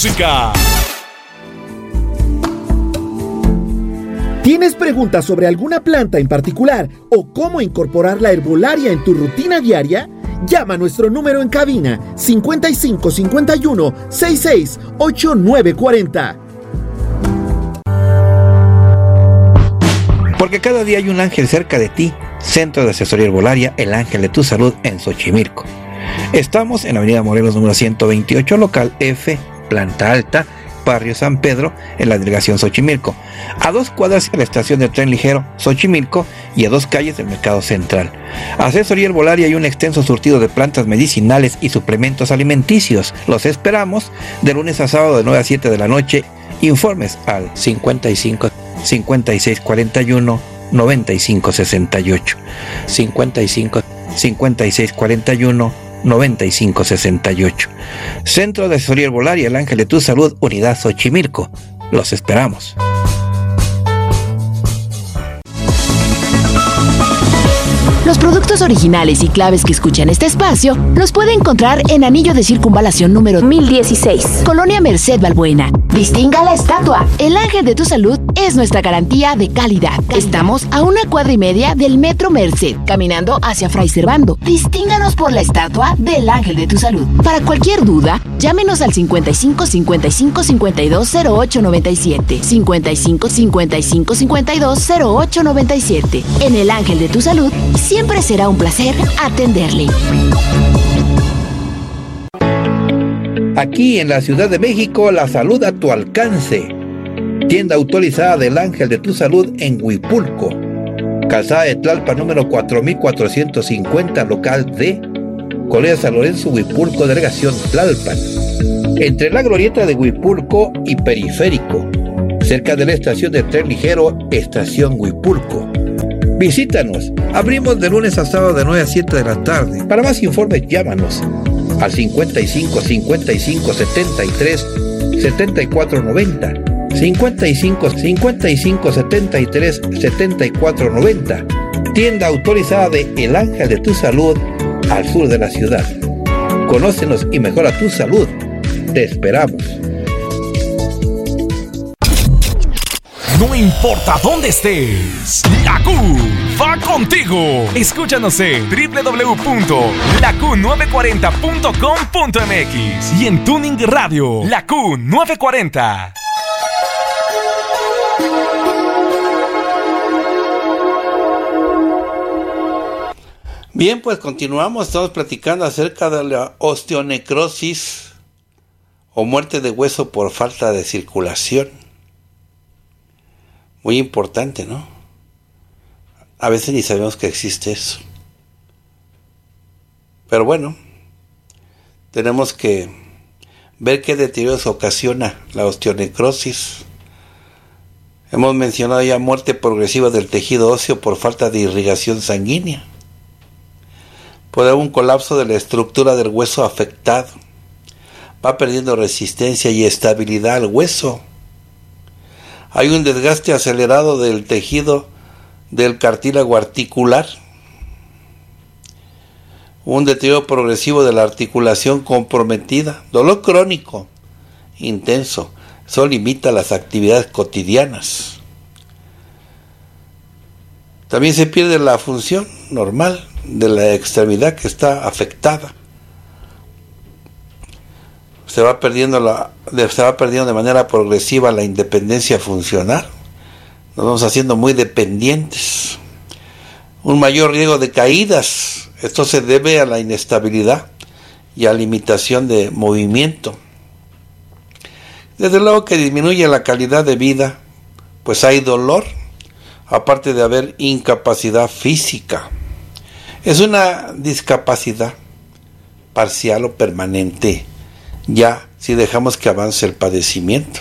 música. ¿Tienes preguntas sobre alguna planta en particular o cómo incorporar la herbolaria en tu rutina diaria? Llama a nuestro número en cabina 55 51 66 8940. Porque cada día hay un ángel cerca de ti. Centro de Asesoría Herbolaria, el ángel de tu salud en Xochimilco. Estamos en Avenida Morelos número 128, local F, planta alta, barrio San Pedro, en la delegación Xochimilco, a 2 cuadras de la estación de tren ligero Xochimilco y a 2 calles del mercado central. Asesoría Herbolaria y un extenso surtido de plantas medicinales y suplementos alimenticios. Los esperamos de lunes a sábado de 9 a 7 de la noche. Informes al 55 56 41 95 68, 55 56 41 95 68. Centro de Asesoría Herbolaria, el ángel de tu salud, unidad Xochimilco. Los esperamos. Los productos originales y claves que escuchan este espacio los puede encontrar en Anillo de Circunvalación número 1016, Colonia Merced Balbuena. Distinga la estatua. El ángel de tu salud es nuestra garantía de calidad. Estamos a 1,5 cuadras del Metro Merced, caminando hacia Fray Servando. Distínganos por la estatua del ángel de tu salud. Para cualquier duda, llámenos al 55 55 52 08 97, 55 55 52 08 97. En el ángel de tu salud, siempre será un placer atenderle. Aquí en la Ciudad de México, la salud a tu alcance. Tienda autorizada del Ángel de tu Salud en Huipulco. Calzada de Tlalpan número 4450, local D, Colonia San Lorenzo, Huipulco, delegación Tlalpan. Entre la glorieta de Huipulco y Periférico, cerca de la estación de tren ligero, estación Huipulco. Visítanos. Abrimos de lunes a sábado de 9 a 7 de la tarde. Para más informes, llámanos al 55 55 73 74 90, 55 55 73 74 90. Tienda autorizada de El Ángel de tu Salud al sur de la ciudad. Conócenos y mejora tu salud. Te esperamos. No importa dónde estés, la Q va contigo. Escúchanos en www.laQ940.com.mx y en Tuning Radio, la Q940. Bien, pues continuamos. Estamos platicando acerca de la osteonecrosis o muerte de hueso por falta de circulación. Muy importante, ¿no? A veces ni sabemos que existe eso. Pero bueno, tenemos que ver qué deterioros ocasiona la osteonecrosis. Hemos mencionado ya muerte progresiva del tejido óseo por falta de irrigación sanguínea. Puede haber un colapso de la estructura del hueso afectado. Va perdiendo resistencia y estabilidad al hueso. Hay un desgaste acelerado del tejido del cartílago articular. Un deterioro progresivo de la articulación comprometida. Dolor crónico, intenso. Eso limita las actividades cotidianas. También se pierde la función normal de la extremidad que está afectada. Se va perdiendo de manera progresiva la independencia funcional. Nos vamos haciendo muy dependientes. Un mayor riesgo de caídas. Esto se debe a la inestabilidad y a limitación de movimiento. Desde luego que disminuye la calidad de vida, pues hay dolor, aparte de haber incapacidad física. Es una discapacidad parcial o permanente, ya si dejamos que avance el padecimiento.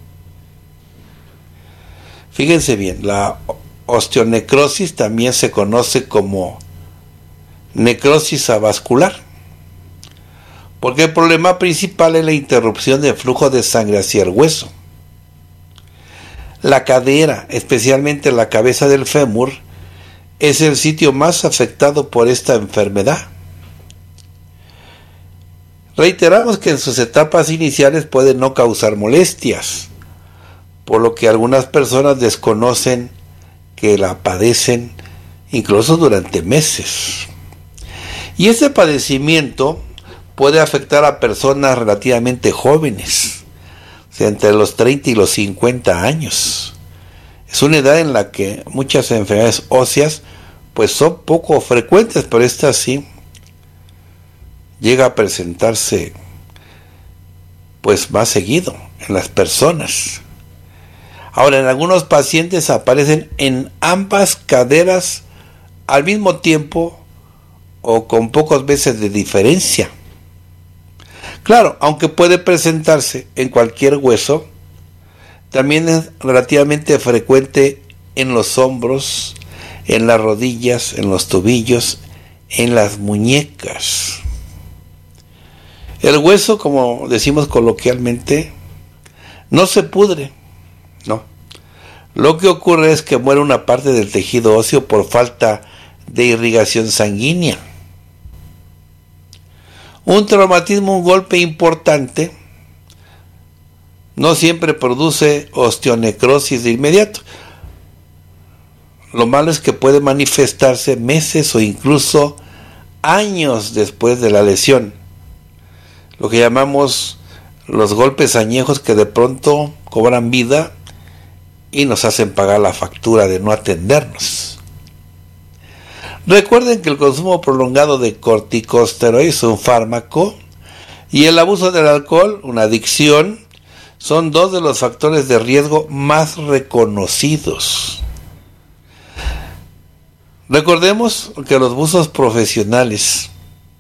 Fíjense bien, la osteonecrosis también se conoce como necrosis avascular, porque el problema principal es la interrupción del flujo de sangre hacia el hueso. La cadera, especialmente la cabeza del fémur, es el sitio más afectado por esta enfermedad. Reiteramos que en sus etapas iniciales puede no causar molestias, por lo que algunas personas desconocen que la padecen incluso durante meses. Y este padecimiento puede afectar a personas relativamente jóvenes, o sea, entre los 30 y los 50 años. Es una edad en la que muchas enfermedades óseas pues son poco frecuentes, pero esta sí llega a presentarse pues más seguido en las personas. Ahora, en algunos pacientes aparecen en ambas caderas al mismo tiempo o con pocos meses de diferencia. Claro, aunque puede presentarse en cualquier hueso, también es relativamente frecuente en los hombros, en las rodillas, en los tobillos, en las muñecas. El hueso, como decimos coloquialmente, no se pudre, no. Lo que ocurre es que muere una parte del tejido óseo por falta de irrigación sanguínea. Un traumatismo, un golpe importante, no siempre produce osteonecrosis de inmediato. Lo malo es que puede manifestarse meses o incluso años después de la lesión. Lo que llamamos los golpes añejos, que de pronto cobran vida y nos hacen pagar la factura de no atendernos. Recuerden que el consumo prolongado de corticosteroides, un fármaco, y el abuso del alcohol, una adicción, son dos de los factores de riesgo más reconocidos. Recordemos que los buzos profesionales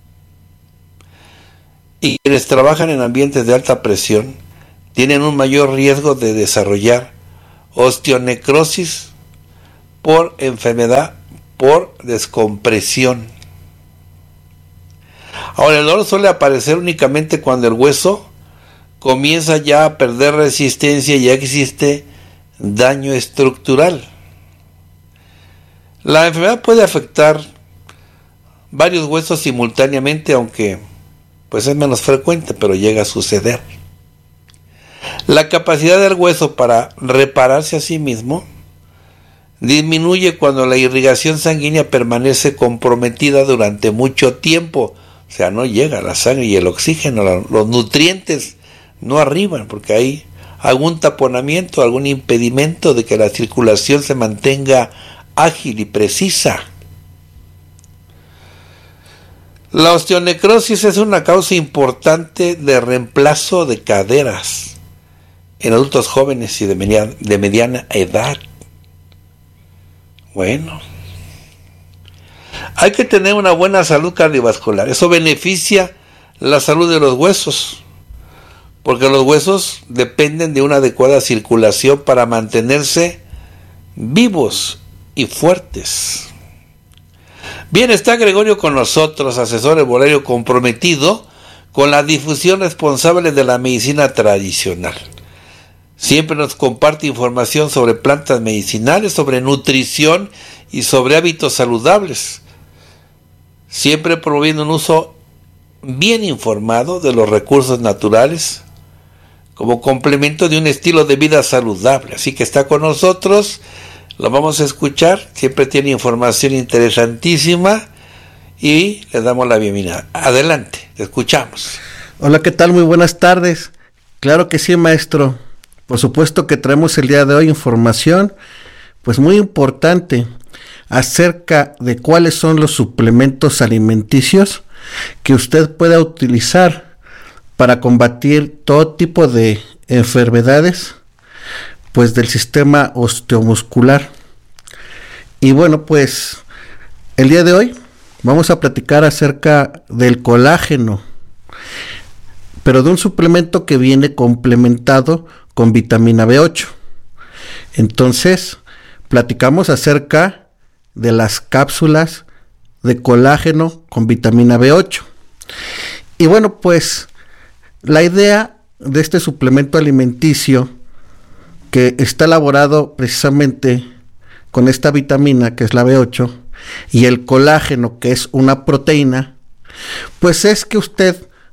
y quienes trabajan en ambientes de alta presión tienen un mayor riesgo de desarrollar osteonecrosis por enfermedad por descompresión. Ahora, el dolor suele aparecer únicamente cuando el hueso comienza ya a perder resistencia y ya existe daño estructural. La enfermedad puede afectar varios huesos simultáneamente, aunque pues es menos frecuente, pero llega a suceder. La capacidad del hueso para repararse a sí mismo disminuye cuando la irrigación sanguínea permanece comprometida durante mucho tiempo. O sea, no llega la sangre y el oxígeno, los nutrientes no arriban, porque hay algún taponamiento, algún impedimento de que la circulación se mantenga ágil y precisa. La osteonecrosis es una causa importante de reemplazo de caderas en adultos jóvenes y de mediana edad. Bueno, hay que tener una buena salud cardiovascular. Eso beneficia la salud de los huesos, porque los huesos dependen de una adecuada circulación para mantenerse vivos y fuertes. Bien, está Gregorio con nosotros, asesor herbolario comprometido con la difusión responsable de la medicina tradicional. Siempre nos comparte información sobre plantas medicinales, sobre nutrición y sobre hábitos saludables. Siempre promoviendo un uso bien informado de los recursos naturales como complemento de un estilo de vida saludable. Así que está con nosotros, lo vamos a escuchar, siempre tiene información interesantísima y le damos la bienvenida. Adelante, te escuchamos. Hola, ¿qué tal? Muy buenas tardes. Claro que sí, maestro. Por supuesto que traemos el día de hoy información pues muy importante acerca de cuáles son los suplementos alimenticios que usted pueda utilizar para combatir todo tipo de enfermedades pues del sistema osteomuscular. Y bueno, pues el día de hoy vamos a platicar acerca del colágeno, pero de un suplemento que viene complementado con vitamina B8. Entonces, platicamos acerca de las cápsulas de colágeno con vitamina B8. Y bueno, pues la idea de este suplemento alimenticio, que está elaborado precisamente con esta vitamina que es la B8 y el colágeno que es una proteína, pues es que usted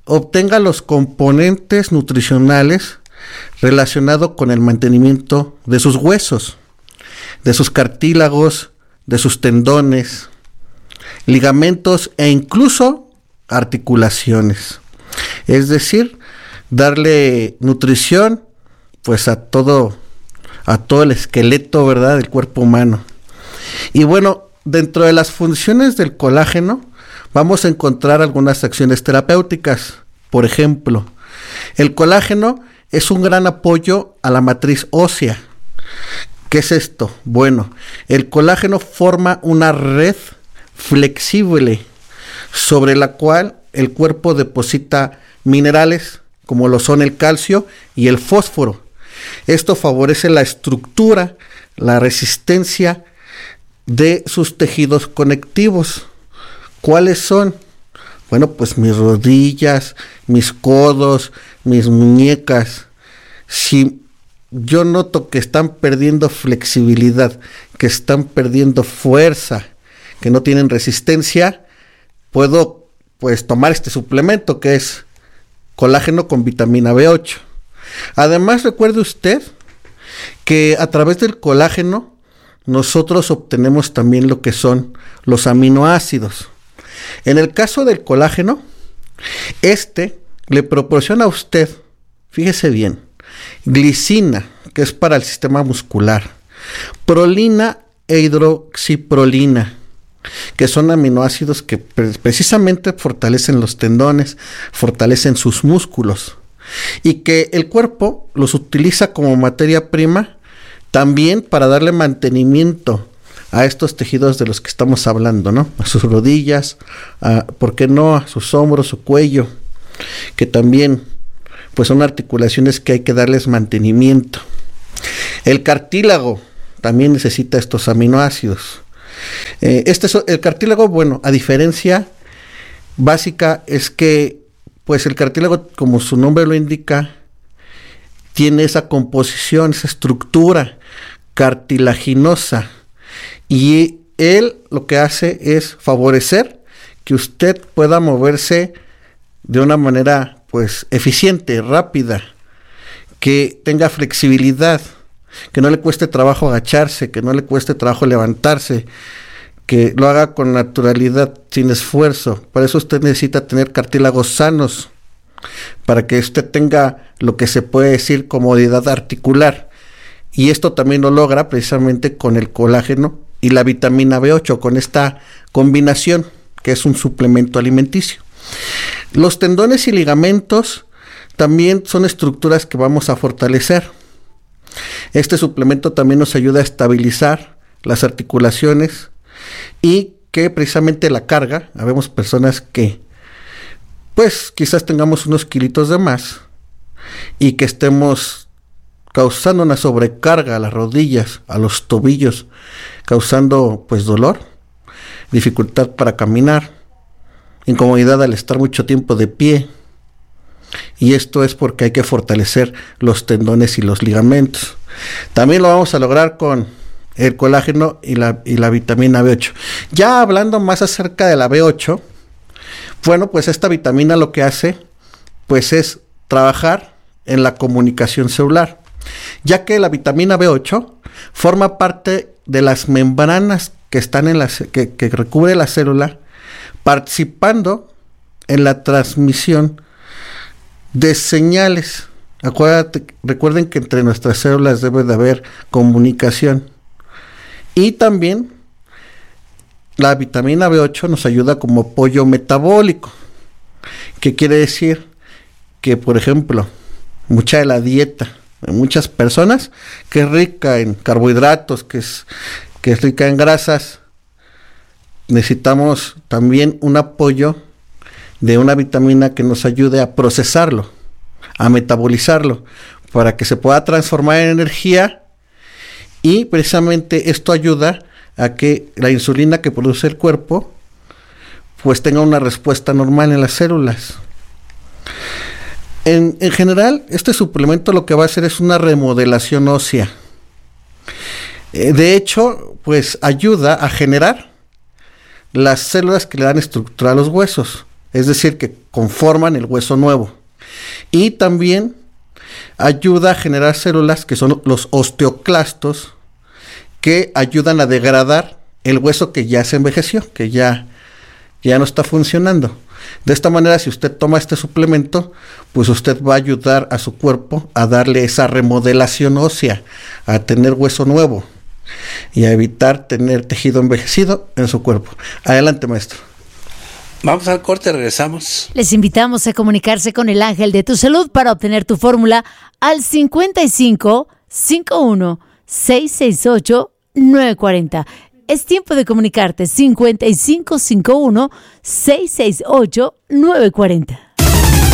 obtenga los componentes nutricionales relacionados con el mantenimiento de sus huesos, de sus cartílagos, de sus tendones, ligamentos e incluso articulaciones. Es decir, darle nutrición pues a todo el esqueleto, ¿verdad?, del cuerpo humano. Y bueno, dentro de las funciones del colágeno vamos a encontrar algunas acciones terapéuticas. Por ejemplo, el colágeno es un gran apoyo a la matriz ósea. ¿Qué es esto? Bueno, el colágeno forma una red flexible sobre la cual el cuerpo deposita minerales como lo son el calcio y el fósforo. Esto favorece la estructura, la resistencia de sus tejidos conectivos. ¿Cuáles son? Bueno, pues mis rodillas, mis codos, mis muñecas. Si yo noto que están perdiendo flexibilidad, que están perdiendo fuerza, que no tienen resistencia, puedo pues tomar este suplemento que es colágeno con vitamina B8. Además, recuerde usted que a través del colágeno nosotros obtenemos también lo que son los aminoácidos. En el caso del colágeno, le proporciona a usted, fíjese bien, glicina, que es para el sistema muscular, prolina e hidroxiprolina, que son aminoácidos que precisamente fortalecen los tendones, fortalecen sus músculos, y que el cuerpo los utiliza como materia prima también para darle mantenimiento a estos tejidos de los que estamos hablando, ¿no? A sus rodillas, ¿por qué no? A sus hombros, su cuello, que también pues son articulaciones que hay que darles mantenimiento. El cartílago también necesita estos aminoácidos. El cartílago, bueno, a diferencia básica es que pues el cartílago, como su nombre lo indica, tiene esa composición, esa estructura cartilaginosa, y él lo que hace es favorecer que usted pueda moverse de una manera pues eficiente, rápida, que tenga flexibilidad, que no le cueste trabajo agacharse, que no le cueste trabajo levantarse, que lo haga con naturalidad, sin esfuerzo. Por eso usted necesita tener cartílagos sanos, para que usted tenga lo que se puede decir comodidad articular. Y esto también lo logra precisamente con el colágeno y la vitamina B8, con esta combinación que es un suplemento alimenticio. Los tendones y ligamentos también son estructuras que vamos a fortalecer. Este suplemento también nos ayuda a estabilizar las articulaciones y que precisamente la carga, habemos personas que pues quizás tengamos unos kilitos de más y que estemos causando una sobrecarga a las rodillas, a los tobillos, causando pues dolor, dificultad para caminar, incomodidad al estar mucho tiempo de pie. Y esto es porque hay que fortalecer los tendones y los ligamentos. También lo vamos a lograr con el colágeno y la vitamina B8. Ya hablando más acerca de la B8, bueno, pues esta vitamina lo que hace pues es trabajar en la comunicación celular, ya que la vitamina B8 forma parte de las membranas que están que recubre la célula, participando en la transmisión de señales. Recuerden que entre nuestras células debe de haber comunicación. Y también la vitamina B8 nos ayuda como apoyo metabólico. ¿Qué quiere decir? Que, por ejemplo, mucha de la dieta de muchas personas, que es rica en carbohidratos, que es rica en grasas, necesitamos también un apoyo de una vitamina que nos ayude a procesarlo, a metabolizarlo, para que se pueda transformar en energía, y precisamente esto ayuda a que la insulina que produce el cuerpo pues tenga una respuesta normal en las células. En general, este suplemento lo que va a hacer es una remodelación ósea. De hecho, pues ayuda a generar las células que le dan estructura a los huesos. es decir, que conforman el hueso nuevo. Y también ayuda a generar células que son los osteoclastos, que ayudan a degradar el hueso que ya se envejeció, que ya no está funcionando. De esta manera, si usted toma este suplemento, pues usted va a ayudar a su cuerpo a darle esa remodelación ósea, a tener hueso nuevo y a evitar tener tejido envejecido en su cuerpo. Adelante, maestro. Vamos al corte, regresamos. Les invitamos a comunicarse con el Ángel de tu Salud para obtener tu fórmula al 55 51 668 940. Es tiempo de comunicarte. 5551 668 940.